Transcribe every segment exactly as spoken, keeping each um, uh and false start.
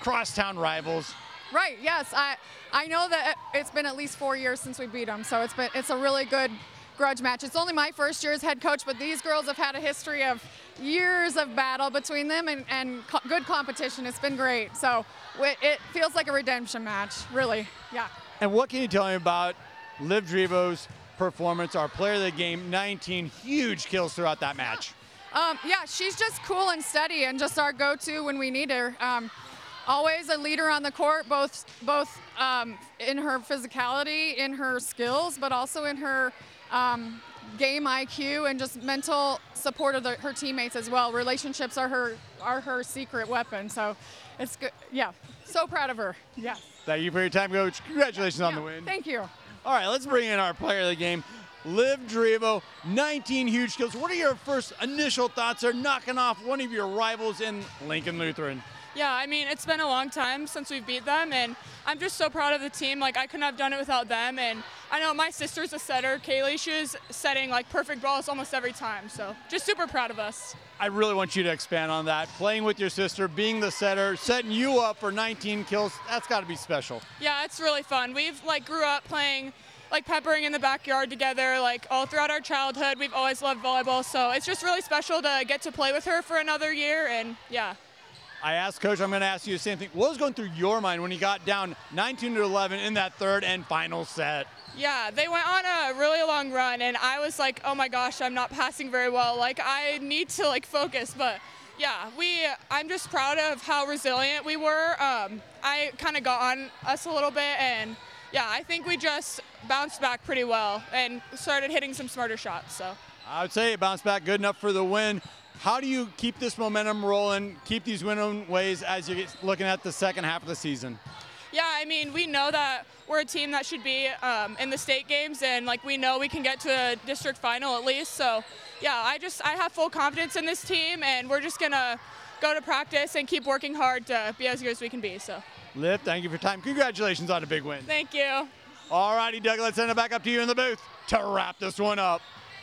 crosstown rivals. Right. Yes. I I know that it's been at least four years since we beat them, so it's been it's a really good grudge match. It's only my first year as head coach, but these girls have had a history of years of battle between them and, and co good competition. It's been great. So it, it feels like a redemption match, really. Yeah. And what can you tell me about Liv Drivo's performance, our player of the game, nineteen huge kills throughout that match? Um, yeah, she's just cool and steady and just our go-to when we need her. Um, always a leader on the court, both both um, in her physicality, in her skills, but also in her um, game I Q and just mental support of the, her teammates as well. Relationships are her are her secret weapon. So it's good. Yeah, so proud of her. Yeah. Thank you for your time, Coach. Congratulations on yeah, the win. Thank you. All right, let's bring in our player of the game, Liv Drivo, nineteen huge kills. What are your first initial thoughts of knocking off one of your rivals in Lincoln Lutheran? Yeah, I mean, it's been a long time since we've beat them, and I'm just so proud of the team. Like, I couldn't have done it without them, and I know my sister's a setter. Kaylee, she was setting, like, perfect balls almost every time, so just super proud of us. I really want you to expand on that. Playing with your sister, being the setter, setting you up for nineteen kills, that's got to be special. Yeah, it's really fun. We've, like, grew up playing, like, peppering in the backyard together, like, all throughout our childhood. We've always loved volleyball, so it's just really special to get to play with her for another year, and, yeah. I asked Coach, I'm going to ask you the same thing. What was going through your mind when you got down nineteen to eleven in that third and final set? Yeah, they went on a really long run, and I was like, oh my gosh, I'm not passing very well. Like, I need to, like, focus. But, yeah, we. I'm just proud of how resilient we were. Um, I kind of got on us a little bit, and, yeah, I think we just bounced back pretty well and started hitting some smarter shots. So I would say it bounced back good enough for the win. How do you keep this momentum rolling, keep these win ways as you're looking at the second half of the season? Yeah, I mean, we know that we're a team that should be um, in the state games, and, like, we know we can get to a district final at least. So, yeah, I just I have full confidence in this team, and we're just going to go to practice and keep working hard to be as good as we can be. So, Liv, thank you for your time. Congratulations on a big win. Thank you. All righty, Doug, let's send it back up to you in the booth to wrap this one up.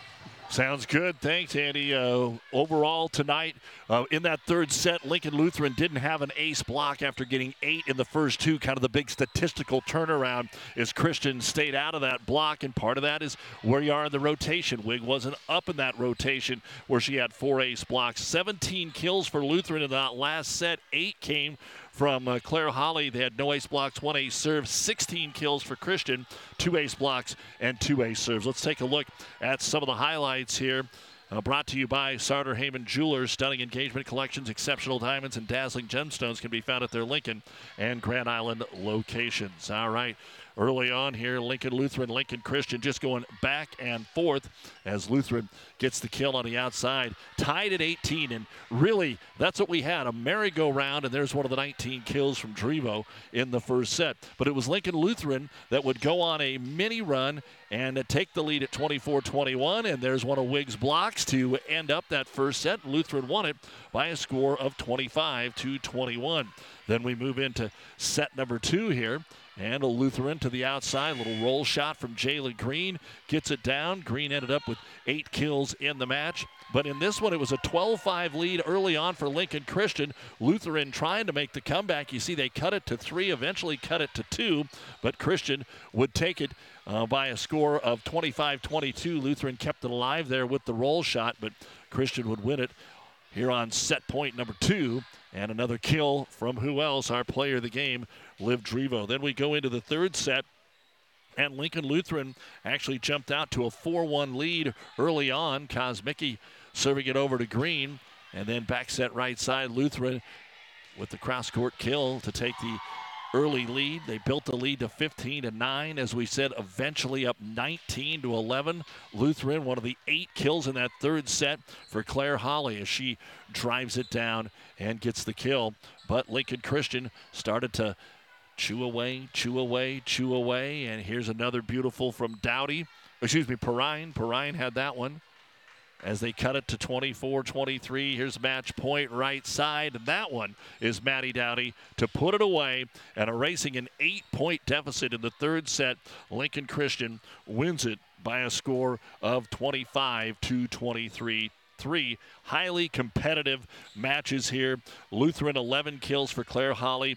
Sounds good. Thanks, Andy. Uh, overall tonight, uh, in that third set, Lincoln Lutheran didn't have an ace block after getting eight in the first two. Kind of the big statistical turnaround is Christian stayed out of that block, and part of that is where you are in the rotation. Wig wasn't up in that rotation where she had four ace blocks. seventeen kills for Lutheran in that last set. Eight came from uh, Claire Holly. They had no ace blocks, one ace serve, sixteen kills for Christian, two ace blocks, and two ace serves. Let's take a look at some of the highlights here. Uh, brought to you by Sartor Heyman Jewelers. Stunning engagement collections, exceptional diamonds, and dazzling gemstones can be found at their Lincoln and Grand Island locations. All right. Early on here, Lincoln Lutheran, Lincoln Christian just going back and forth as Lutheran gets the kill on the outside. Tied at eighteen, and really, that's what we had, a merry-go-round, and there's one of the nineteen kills from Drivo in the first set. But it was Lincoln Lutheran that would go on a mini run and take the lead at twenty-four twenty-one, and there's one of Wig's blocks to end up that first set. Lutheran won it by a score of twenty-five to twenty-one. Then we move into set number two here. And a Lutheran to the outside. Little roll shot from Jayla Green. Gets it down. Green ended up with eight kills in the match. But in this one, it was a twelve five lead early on for Lincoln Christian. Lutheran trying to make the comeback. You see they cut it to three, eventually cut it to two. But Christian would take it uh, by a score of twenty-five twenty-two. Lutheran kept it alive there with the roll shot. But Christian would win it here on set point number two. And another kill from who else? Our player of the game, Liv Drivo. Then we go into the third set, and Lincoln Lutheran actually jumped out to a four one lead early on. Kosmicki serving it over to Green, and then back set right side, Lutheran with the cross-court kill to take the early lead. They built the lead to fifteen to nine, as we said, eventually up nineteen to eleven. Lutheran, one of the eight kills in that third set for Claire Holly as she drives it down and gets the kill. But Lincoln Christian started to chew away, chew away, chew away, and here's another beautiful from Dowdy. Excuse me, Perrine. Perrine had that one as they cut it to twenty-four twenty-three. Here's match point right side. And that one is Maddie Dowdy to put it away and erasing an eight-point deficit in the third set. Lincoln Christian wins it by a score of twenty-five to twenty-three. Three highly competitive matches here. Lutheran eleven kills for Claire Holly,